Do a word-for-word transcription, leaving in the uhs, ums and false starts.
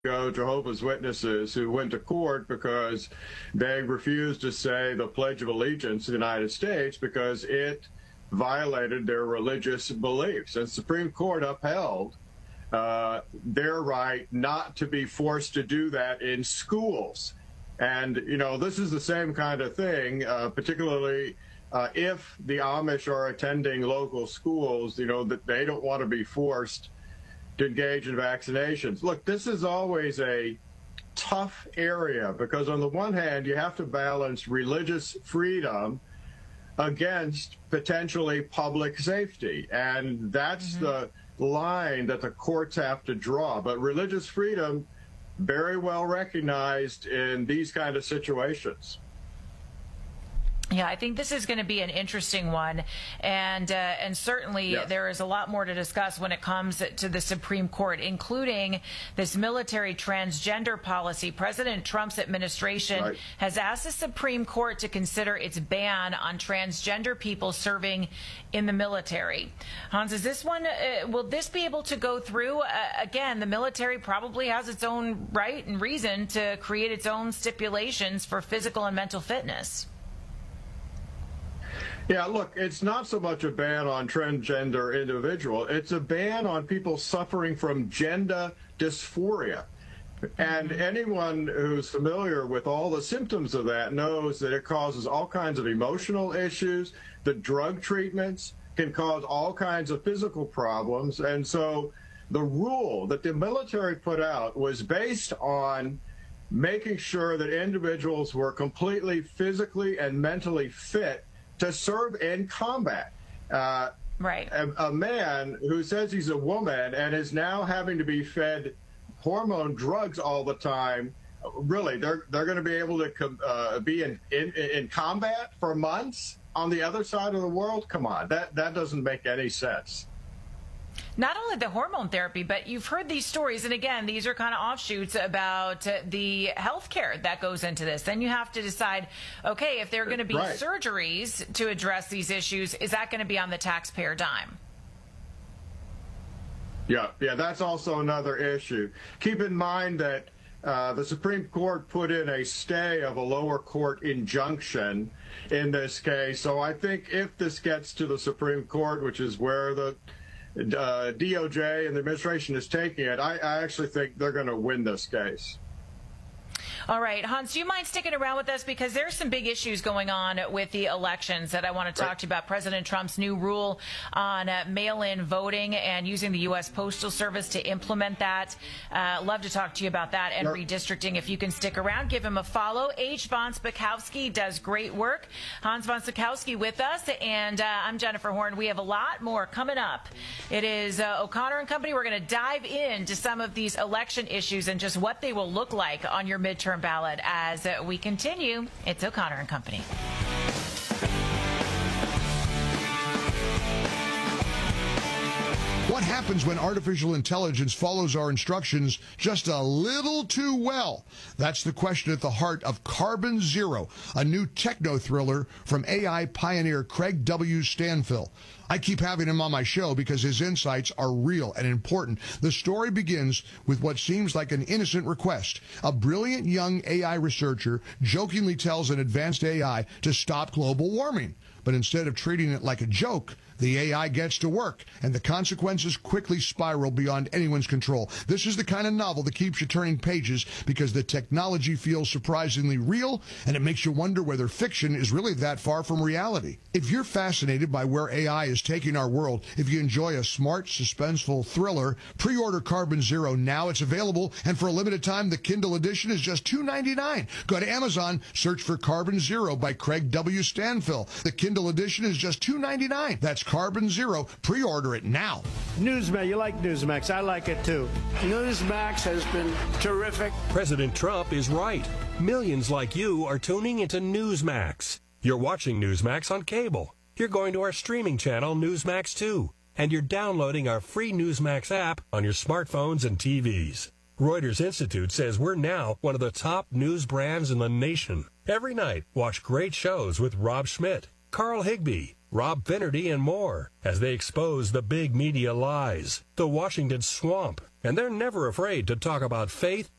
Jehovah's Witnesses who went to court because they refused to say the Pledge of Allegiance to the United States because it violated their religious beliefs. And the Supreme Court upheld uh, their right not to be forced to do that in schools. And, you know, this is the same kind of thing, uh, particularly uh, if the Amish are attending local schools, you know, that they don't want to be forced to engage in vaccinations. Look, this is always a tough area because on the one hand, you have to balance religious freedom against potentially public safety. And that's mm-hmm. the line that the courts have to draw. But religious freedom, very well recognized in these kind of situations. Yeah, I think this is going to be an interesting one, and uh, and certainly yes. there is a lot more to discuss when it comes to the Supreme Court, including this military transgender policy. President Trump's administration right. has asked the Supreme Court to consider its ban on transgender people serving in the military. Hans, is this one, uh, will this be able to go through? Uh, again, the military probably has its own right and reason to create its own stipulations for physical and mental fitness. Yeah, look, it's not so much a ban on transgender individual. It's a ban on people suffering from gender dysphoria. And anyone who's familiar with all the symptoms of that knows that it causes all kinds of emotional issues. The drug treatments can cause all kinds of physical problems. And so the rule that the military put out was based on making sure that individuals were completely physically and mentally fit to serve in combat. Uh, right. A, a man who says he's a woman and is now having to be fed hormone drugs all the time, really, they're they're going to be able to com- uh, be in, in in combat for months on the other side of the world? Come on, that that doesn't make any sense. Not only the hormone therapy, but you've heard these stories, and again, these are kind of offshoots about uh, the health care that goes into this. Then you have to decide, okay, if there are going to be right. surgeries to address these issues, is that going to be on the taxpayer dime? Yeah, yeah, that's also another issue. Keep in mind that uh, the Supreme Court put in a stay of a lower court injunction in this case. So I think if this gets to the Supreme Court, which is where the Uh, D O J and the administration is taking it, I, I actually think they're going to win this case. All right, Hans, do you mind sticking around with us? Because there's some big issues going on with the elections that I want to talk right. to you about. President Trump's new rule on uh, mail-in voting and using the U S Postal Service to implement that. Uh, love to talk to you about that and yep. redistricting. If you can stick around, give him a follow. H. von Spakovsky does great work. Hans von Spakovsky with us, and uh, I'm Jennifer Horn. We have a lot more coming up. It is uh, O'Connor and Company. We're going to dive into some of these election issues and just what they will look like on your midterm ballot as we continue. It's O'Connor and Company. What happens when artificial intelligence follows our instructions just a little too well? That's the question at the heart of Carbon Zero, a new techno thriller from A I pioneer Craig W. Stanfill. I keep having him on my show because his insights are real and important. The story begins with what seems like an innocent request. A brilliant young A I researcher jokingly tells an advanced A I to stop global warming. But instead of treating it like a joke, the A I gets to work, and the consequences quickly spiral beyond anyone's control. This is the kind of novel that keeps you turning pages because the technology feels surprisingly real, and it makes you wonder whether fiction is really that far from reality. If you're fascinated by where A I is taking our world, if you enjoy a smart, suspenseful thriller, pre-order Carbon Zero now. It's available, and for a limited time, the Kindle edition is just two dollars and ninety-nine cents. Go to Amazon, search for Carbon Zero by Craig W. Stanfill. The Kindle edition is just two dollars and ninety-nine cents. That's Carbon Zero. Pre-order it now. Newsmax, you like Newsmax. I like it too. Newsmax has been terrific. President Trump is right. Millions like you are tuning into Newsmax. You're watching Newsmax on cable. You're going to our streaming channel, Newsmax two. And you're downloading our free Newsmax app on your smartphones and T Vs. Reuters Institute says we're now one of the top news brands in the nation. Every night, watch great shows with Rob Schmidt, Carl Higbie, Rob Finnerty, and more as they expose the big media lies, the Washington swamp. And they're never afraid to talk about faith,